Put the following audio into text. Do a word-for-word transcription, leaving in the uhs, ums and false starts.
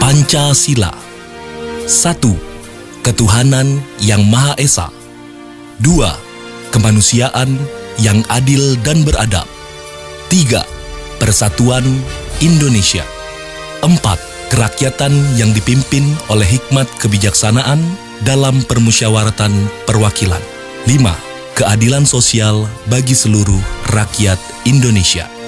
Pancasila. Satu. Ketuhanan yang Maha Esa. Dua. Kemanusiaan yang adil dan beradab. Tiga. Persatuan Indonesia. Empat. Kerakyatan yang dipimpin oleh hikmat kebijaksanaan dalam permusyawaratan perwakilan. Lima. Keadilan sosial bagi seluruh rakyat Indonesia.